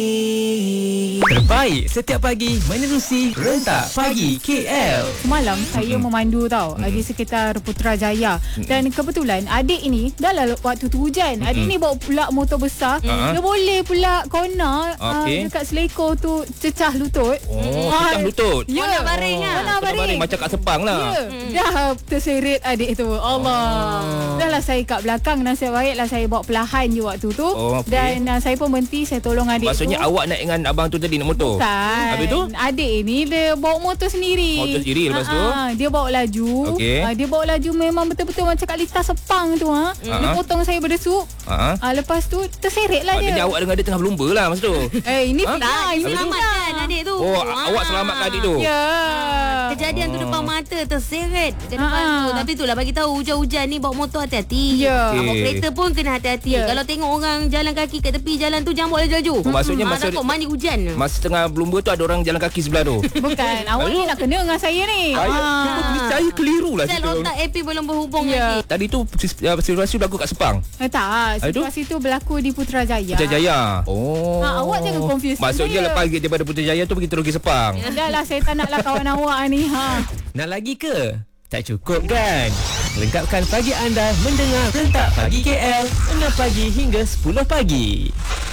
Terbaik setiap pagi menerusi Rentak Pagi KL. Semalam saya memandu tau di sekitar Putrajaya. Dan kebetulan adik ini dah lah waktu tu hujan. Adik ni bawa pula motor besar. Dia boleh pula corner dekat selekor tu cecah lutut. Pecah lutut. Ya. Corner baring lah. Corner baring. Macam kat Sepang lah. Ya. Dah terseret adik tu. Allah. Dah lah saya kat belakang. Nasib baiklah saya bawa perlahan je waktu tu. Dan saya pun berhenti. Saya tolong adik Maksudnya tu. awak naik dengan abang tu tadi naik motor? Bukan. Habis tu? Adik ni dia bawa motor sendiri. Motor sendiri lepas tu? Dia bawa laju. Okey. Dia bawa laju memang betul-betul macam kat litar Sepang tu. Dia potong saya berdesuk. Lepas tu terseret lah dia. Maknanya awak dengan dia tengah berlumba lah masa tu. Ini Tak, fitnah. Ini selamatkan adik tu. Awak selamatkan adik tu? Ya. Kejadian tu depan mata terseret ke depan tu. Tapi itulah bagi tahu hujan-hujan ni bawa motor hati-hati. Ya. Bawa kereta pun kena hati-hati. Kalau tengok orang jalan kaki kat tepi jalan tu jangan bawa laju. Maksudnya masa takut mandi hujan. Masa tengah berlumba tu ada orang jalan kaki sebelah tu. Bukan. Awak ni nak kena dengan saya ni. Saya keliru lah Sel situ. otak AP belum berhubung Ya. lagi. Tadi tu situasi berlaku kat Sepang. Tak. Situasi tu berlaku di Putrajaya. Putrajaya. Awak jangan confuse Maksudnya saya. lepas daripada Putrajaya tu pergi terus ke Sepang. Dah lah, saya tak naklah kawan awak ni. Nak lagi ke? Tak cukup kan? Lengkapkan pagi anda mendengar Rentak Pagi KL 6 pagi hingga 10 pagi.